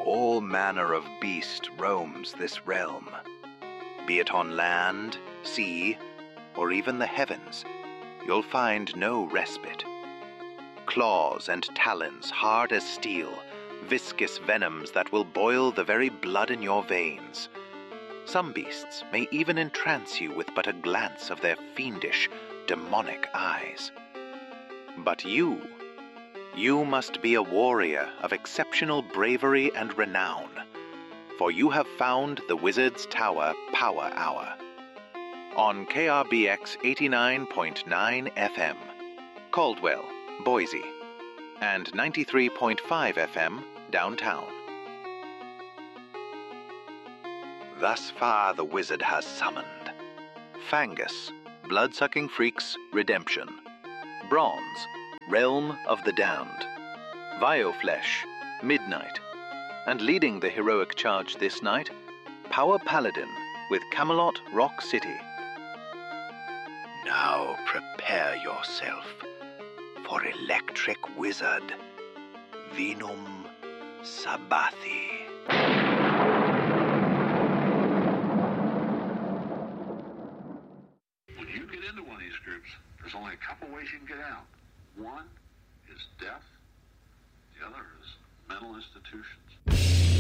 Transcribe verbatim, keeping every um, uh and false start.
All manner of beast roams this realm. Be it on land, sea, or even the heavens, you'll find no respite. Claws and talons hard as steel, viscous venoms that will boil the very blood in your veins. Some beasts may even entrance you with but a glance of their fiendish, demonic eyes. But you, you must be a warrior of exceptional bravery and renown, for you have found the Wizard's Tower Power Hour. On K R B X eighty-nine point nine F M, Caldwell, Boise, and ninety-three point five F M downtown. Thus far the wizard has summoned Fangus, Blood-Sucking Freaks, Redemption; Bronze, Realm of the Damned; Vioflesh, Midnight; and leading the heroic charge this night, Power Paladin with Camelot Rock City. Now prepare yourself for Electric Wizard, Venum Sabbathi. When you get into one of these groups, there's only a couple ways you can get out. One is death, the other is mental institutions.